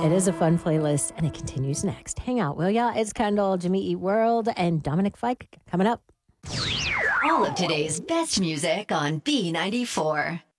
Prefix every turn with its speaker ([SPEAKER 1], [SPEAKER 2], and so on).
[SPEAKER 1] It is a fun playlist, and it continues next. Hang out, will ya? It's Kendall, Jimmy Eat World, and Dominic Fike coming up.
[SPEAKER 2] All of today's best music on B94.